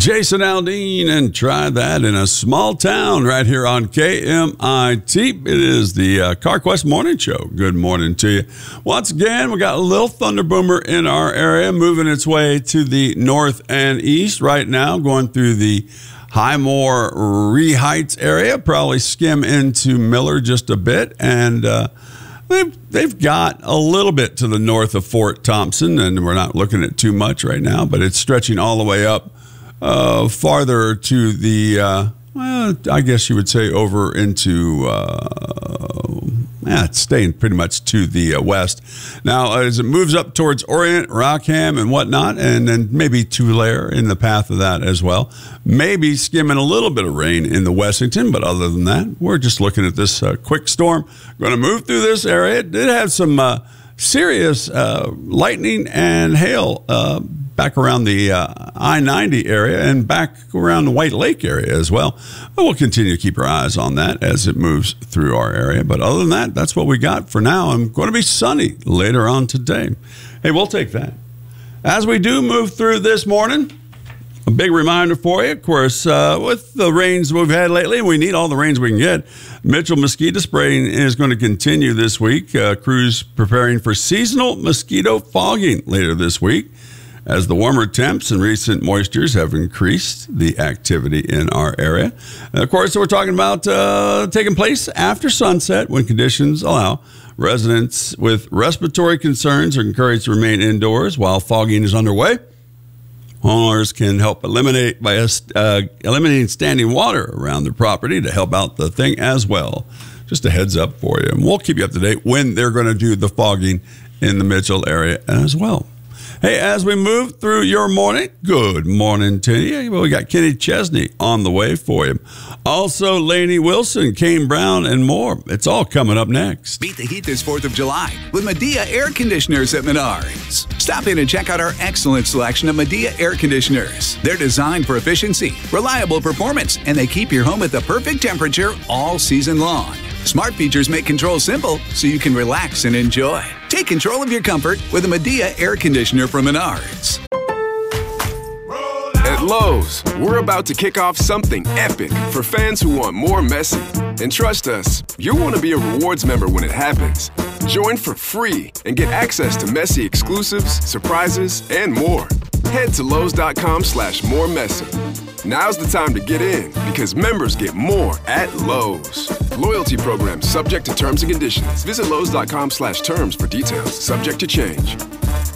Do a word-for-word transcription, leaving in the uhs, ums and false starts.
Jason Aldean, and try that in a small town right here on K M I T. It is the uh, CarQuest Morning Show. Good morning to you. Once again, we got a little thunder boomer in our area moving its way to the north and east right now, going through the Highmore Ree Heights area, probably skim into Miller just a bit, and uh, they've, they've got a little bit to the north of Fort Thompson, and we're not looking at too much right now, but it's stretching all the way up Uh, farther to the, uh, well, I guess you would say over into, uh, yeah, it's staying pretty much to the uh, west. Now, as it moves up towards Orient, Rockham, and whatnot, and then maybe Tulare in the path of that as well, maybe skimming a little bit of rain in the Wessington, but other than that, we're just looking at this uh, quick storm. Going to move through this area. It did have some uh, serious uh, lightning and hail uh back around the uh, I ninety area and back around the White Lake area as well. But we'll continue to keep our eyes on that as it moves through our area. But other than that, that's what we got for now. I'm going to be sunny later on today. Hey, we'll take that. As we do move through this morning, a big reminder for you, of course, uh, with the rains we've had lately, we need all the rains we can get. Mitchell mosquito spraying is going to continue this week. Uh, crews preparing for seasonal mosquito fogging later this week, as the warmer temps and recent moistures have increased the activity in our area. And of course, we're talking about uh, taking place after sunset when conditions allow. Residents with respiratory concerns are encouraged to remain indoors while fogging is underway. Homeowners can help eliminate by uh, eliminating standing water around their property to help out the thing as well. Just a heads up for you. And we'll keep you up to date when they're going to do the fogging in the Mitchell area as well. Hey, as we move through your morning, good morning to you. Well, we got Kenny Chesney on the way for you. Also, Lainey Wilson, Kane Brown, and more. It's all coming up next. Beat the heat this fourth of July with Medea Air Conditioners at Menards. Stop in and check out our excellent selection of Medea Air Conditioners. They're designed for efficiency, reliable performance, and they keep your home at the perfect temperature all season long. Smart features make control simple so you can relax and enjoy. Take control of your comfort with a Medea air conditioner from Menards. At Lowe's, we're about to kick off something epic for fans who want more messy. And trust us, you'll want to be a rewards member when it happens. Join for free and get access to messy exclusives, surprises, and more. Head to Lowe's.com slash more messy. Now's the time to get in because members get more at Lowe's. Loyalty program subject to terms and conditions. Visit Lowe's.com slash terms for details. Subject to change.